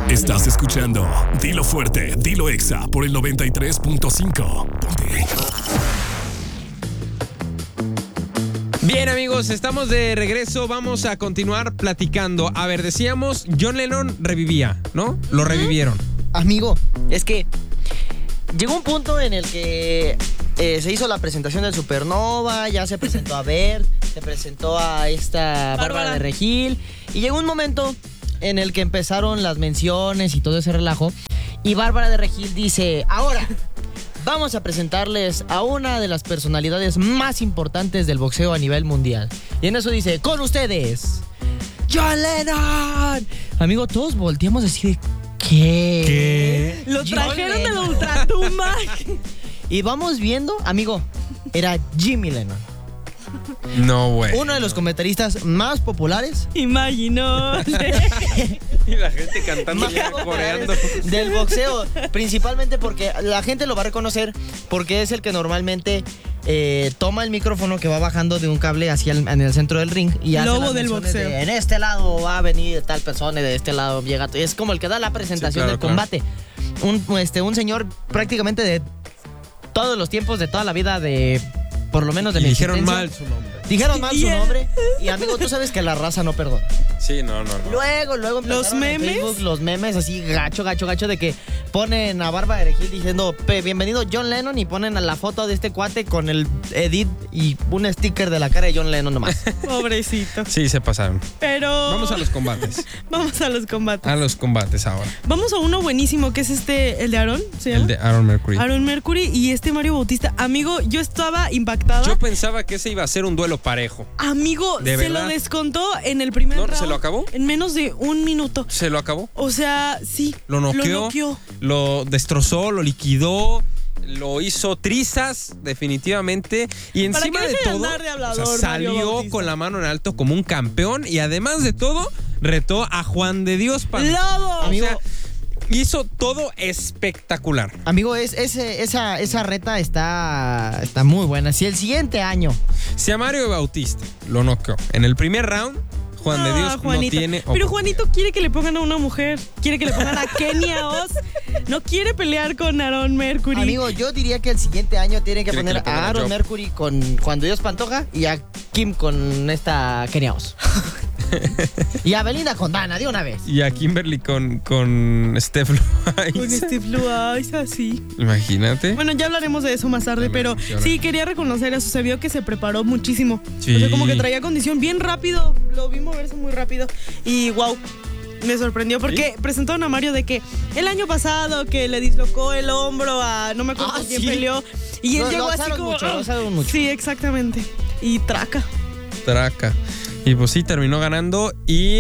Estás escuchando Dilo Fuerte, Dilo Exa por el 93.5. Ponte. Bien, amigos, estamos de regreso. Vamos a continuar platicando. A ver, decíamos, John Lennon revivía, ¿no? Lo revivieron. Amigo, es que llegó un punto en el que se hizo la presentación del Supernova, ya se presentó a Bert, se presentó a esta Bárbara de Regil, y llegó un momento en el que empezaron las menciones y todo ese relajo, y Bárbara de Regil dice: ahora vamos a presentarles a una de las personalidades más importantes del boxeo a nivel mundial. Y en eso dice: con ustedes, John Lennon. Amigo, todos volteamos así de: ¿qué? Lo trajeron de la ultratumba. Y vamos viendo, amigo, era Jimmy Lennon. No, güey. Uno de los comentaristas más populares. Imagino. Y la gente cantando y coreando. Del boxeo. Principalmente porque la gente lo va a reconocer porque es el que normalmente toma el micrófono que va bajando de un cable hacia en el centro del ring. Y hace Lobo las del menciones boxeo. en este lado va a venir tal persona y de este lado llega. Es como el que da la presentación Sí, claro, del combate. Un señor prácticamente de todos los tiempos, de toda la vida, de por lo menos de Y mi dijeron existencia. mal su nombre. Dijeron mal su nombre. Y amigo, tú sabes que la raza no perdona. Sí, no. Luego empezaron Los en memes. Facebook, los memes así gacho de que ponen a Bárbara de Regil diciendo: bienvenido John Lennon, y ponen a la foto de este cuate con el edit y un sticker de la cara de John Lennon nomás. Pobrecito. Sí, se pasaron. Pero Vamos a los combates. vamos a los combates. A los combates ahora. Vamos a uno buenísimo, que es el de Aaron, ¿se llama? El de Aaron Mercury. Aaron Mercury y Mario Bautista. Amigo, yo estaba impactada. Yo pensaba que ese iba a ser un duelo parejo. Amigo, ¿De se verdad? lo descontó en el primer ¿No? round. ¿Se lo acabó? En menos de un minuto. ¿Se lo acabó? O sea, sí. Lo noqueó. Lo destrozó, lo liquidó, lo hizo trizas, definitivamente. Y ¿Para encima qué de deje de todo, andar de hablador, o sea, Mario salió Bautista? con la mano en alto como un campeón. Y además de todo, retó a Juan de Dios Pantoja. ¡Lobo! O sea, hizo todo espectacular. Amigo, esa reta está muy buena. Si el siguiente año Si a Mario Bautista lo noqueó en el primer round, Juan de Dios Juanito. no tiene... Pero Juanito quiere que le pongan a una mujer. Quiere que le pongan a Kenia Oz. No quiere pelear con Aaron Mercury. Amigo, yo diría que el siguiente año tienen que Quiere que poner le pongan a a Aaron Joe. Mercury con Juan de Dios Pantoja y a Kim con esta Kenia Oz. Y a Belinda con Dana, de una vez. Y a Kimberly con Steph Con Loaiza. Steve Luais, así. Imagínate. Bueno, ya hablaremos de eso más tarde, pero sí, quería reconocer eso. Se vio que se preparó muchísimo. Sí. O sea, como que traía condición bien rápido. Lo vi moverse muy rápido. Y wow, me sorprendió porque presentaron a Mario de que el año pasado que le dislocó el hombro a no me acuerdo con quién sí. peleó. Y él Lo llegó así alzaron como. mucho, lo alzaron mucho. Sí, exactamente. Y traca. Traca. Y pues sí, terminó ganando. Y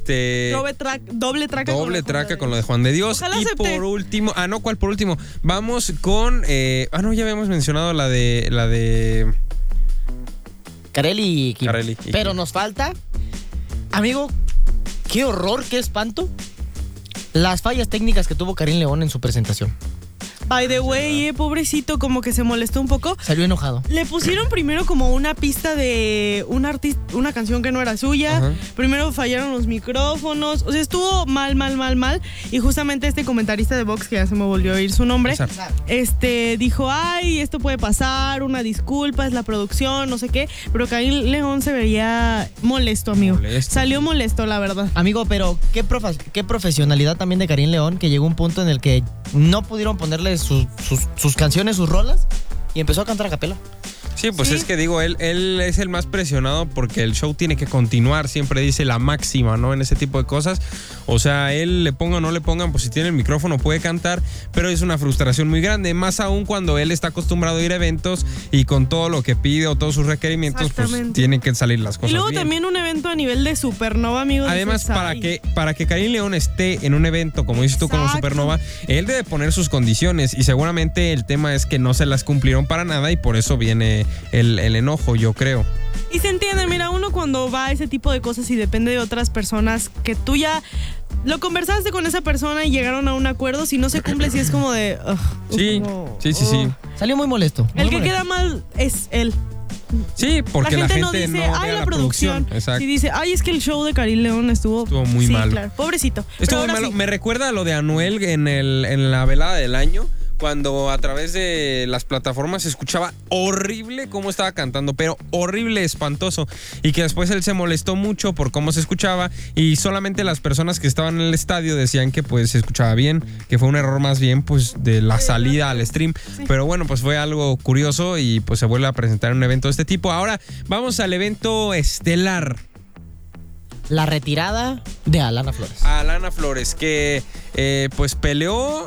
Doble traca. doble traca con lo de Juan de Dios. Ojalá y acepte. por último. No, ¿cuál por último? Vamos con. No, ya habíamos mencionado la de. Carelli y Kim. Carelli y Pero Kim. nos falta, amigo, qué horror, qué espanto, las fallas técnicas que tuvo Karim León en su presentación. By the way, pobrecito, como que se molestó un poco. Salió enojado. Le pusieron primero como una pista de un artista, una canción que no era suya. Ajá. Primero fallaron los micrófonos. O sea, estuvo mal. Y justamente este comentarista de box, que ya se me volvió a oír su nombre, César. dijo: ay, esto puede pasar, una disculpa, es la producción, no sé qué. Pero Karim León se veía molesto, amigo. Molesto. Salió molesto, la verdad. Amigo, pero qué profesionalidad también de Karim León, que llegó un punto en el que no pudieron ponerle sus canciones, sus rolas, y empezó a cantar a capela. Sí, pues Sí. es que digo, él es el más presionado porque el show tiene que continuar, siempre dice la máxima, ¿no? En ese tipo de cosas. O sea, él le pongan o no le pongan, pues si tiene el micrófono puede cantar, pero es una frustración muy grande, más aún cuando él está acostumbrado a ir a eventos y con todo lo que pide o todos sus requerimientos, pues Exactamente. tienen que salir las cosas Y luego bien. también un evento a nivel de Supernova, amigo. Además, dices, para "Ay". que Karim León esté en un evento, como dices tú, como Exacto. Supernova, él debe poner sus condiciones y seguramente el tema es que no se las cumplieron para nada y por eso viene el enojo, yo creo. Y se entiende, mira, uno cuando va a ese tipo de cosas y depende de otras personas que tú ya lo conversaste con esa persona y llegaron a un acuerdo, si no se cumple, sí es como de... Sí, como, sí. Salió muy molesto. El que queda mal es él. Sí, porque la gente no dice, no ay, ve la la producción. Exacto. Y dice, ay, es que el show de Karim León estuvo muy sí, malo. Claro. Pobrecito. Estuvo Pero muy malo. ahora sí. Me recuerda a lo de Anuel en la velada del año, cuando a través de las plataformas se escuchaba horrible cómo estaba cantando, pero horrible, espantoso. Y que después él se molestó mucho por cómo se escuchaba y solamente las personas que estaban en el estadio decían que pues se escuchaba bien, que fue un error más bien pues de la salida al stream. Sí. Pero bueno, pues fue algo curioso y pues se vuelve a presentar en un evento de este tipo. Ahora vamos al evento estelar. La retirada de Alana Flores. A Alana Flores, que pues peleó